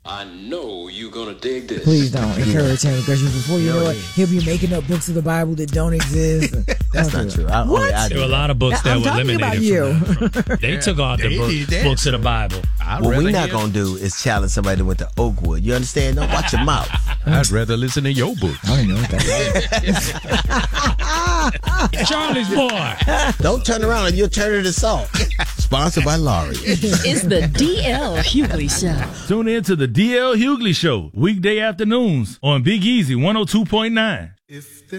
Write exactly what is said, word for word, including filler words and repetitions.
I know you're gonna dig this. Please don't encourage him because before you know it, he'll be making up books of the Bible that don't exist. That's don't not true. I, what? I There were a lot of books that I'm were talking eliminated. about you. From that. They Yeah, took out the they book, did that. books of the Bible. I'd what rather we're not hear- going to do is challenge somebody that went to Oakwood. You understand? Don't watch your mouth. I'd rather listen to your book. I don't know what that is. Charlie's Boy. Don't turn around and you'll turn it to salt. Sponsored by Laurie. It's the D L Hughley Show. Tune in to the D L Hughley Show, weekday afternoons on Big Easy one oh two point nine.